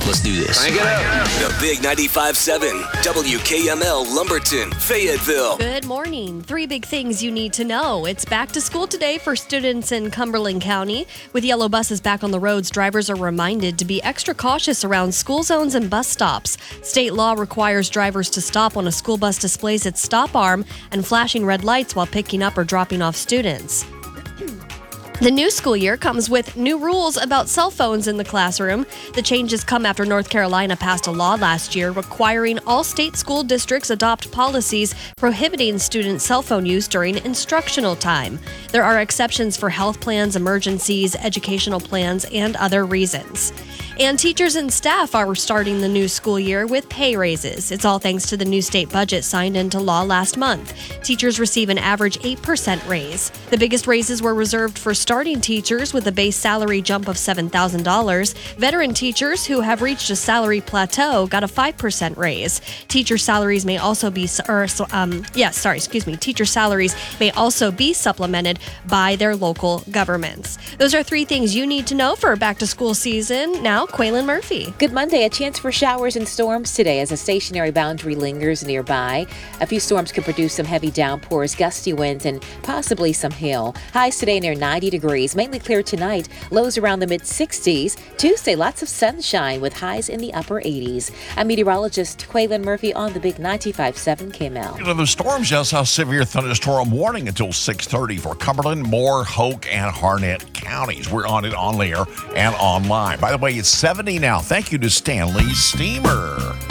Let's do this. Crank it up. The Big 95.7, WKML, Lumberton, Fayetteville. Good morning. 3 big things you need to know. It's back to school today for students in Cumberland County. With yellow buses back on the roads, drivers are reminded to be extra cautious around school zones and bus stops. State law requires drivers to stop when a school bus displays its stop arm and flashing red lights while picking up or dropping off students. The new school year comes with new rules about cell phones in the classroom. The changes come after North Carolina passed a law last year requiring all state school districts adopt policies prohibiting student cell phone use during instructional time. There are exceptions for health plans, emergencies, educational plans, and other reasons. And teachers and staff are starting the new school year with pay raises. It's all thanks to the new state budget signed into law last month. Teachers receive an average 8% raise. The biggest raises were reserved for starting teachers with a base salary jump of $7,000. Veteran teachers who have reached a salary plateau got a 5% raise. Teacher salaries may also be Teacher salaries may also be supplemented by their local governments. Those are 3 things you need to know for back to school season. Now, Quaylen Murphy. Good Monday. A chance for showers and storms today as a stationary boundary lingers nearby. A few storms could produce some heavy downpours, gusty winds, and possibly some hail. Highs today near 90 degrees, mainly clear tonight. Lows around the mid-60s. Tuesday, lots of sunshine with highs in the upper 80s. I'm meteorologist Quaylen Murphy on the Big 95.7 KML. The storms just saw severe thunderstorm warning until 6:30 for Cumberland, Moore, Hoke, and Harnett counties. We're on it on air and online. By the way, it's 70 now. Thank you to Stanley Steamer.